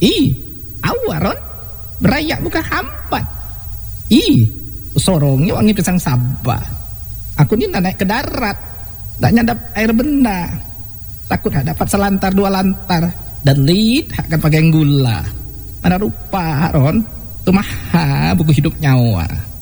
awaron berayak buka hampat. Sorongnya wangi pisang sabah. Aku ni nak naik ke darat, tak nyadap air benda. Takut dapat selantar 2 lantar dan lead akan pakai gula. Mana rupa Ron, tu maha buku hidup nyawa.